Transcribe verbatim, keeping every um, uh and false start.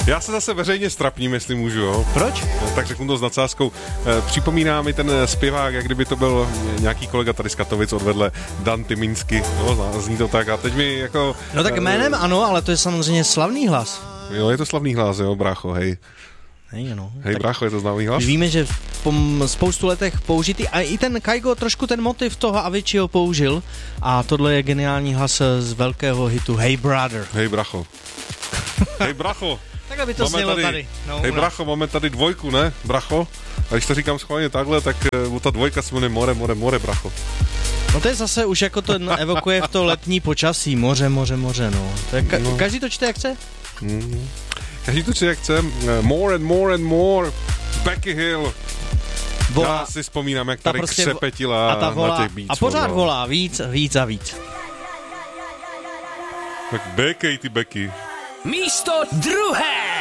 Já se zase veřejně strapním, jestli můžu, jo. Proč? Tak řeknu to s nadsázkou. Připomíná mi ten zpěvák, jak kdyby to byl nějaký kolega tady z Katovic odvedle, Dan Tyminsky. No, zní to tak a teď mi jako... No tak jménem ano, ale to je samozřejmě slavný hlas. Jo, je to slavný hlas, jo, brácho, hej. Hej, no. Hej, brácho, je to známý hlas? Víme, že po spoustu letech použitý, a i ten Kaigo trošku ten motiv toho Aviciiho použil a tohle je geniální hlas z velkého hitu Hey Brother. Hej, bracho. Hej, bracho. Tak aby to znělo tady. tady. No, hej, no. bracho, máme tady dvojku, ne, bracho? A když to říkám schválně takhle, tak uh, ta dvojka se jmenuje More, More, More, bracho. No to je zase už jako to evokuje v to letní počasí, moře, moře, moře, no. To je ka- no. Každý to čte jak chce? Mm. Každý to čte jak chce. Uh, more and more and more. Becky Hill. Volá. Já si vzpomínám, jak tady prostě křepetila a ta volá, na těch beats. A pořád volá, volá víc, víc a víc. Tak Becky, ty Becky. Místo druhé.